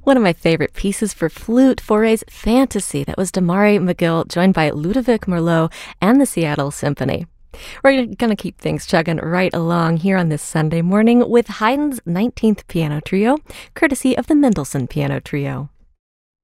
One of my favorite pieces for flute, Fauré's Fantasy. That was Damari McGill, joined by Ludovic Merlot and the Seattle Symphony. We're going to keep things chugging right along here on this Sunday morning with Haydn's 19th Piano Trio, courtesy of the Mendelssohn Piano Trio.